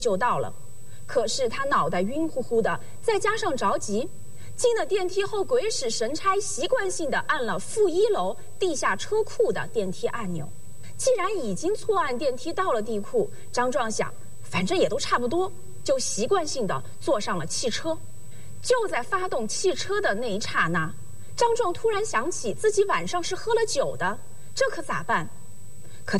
就到了。可是他脑袋晕乎乎的，再加上着急，进了电梯后，鬼使神差，习惯性的按了负1楼地下车库的电梯按钮。既然已经错按电梯到了地库，张壮想，反正也都差不多，就习惯性的坐上了汽车。就在发动汽车的那一刹那，张壮突然想起自己晚上是喝了酒的，这可咋办？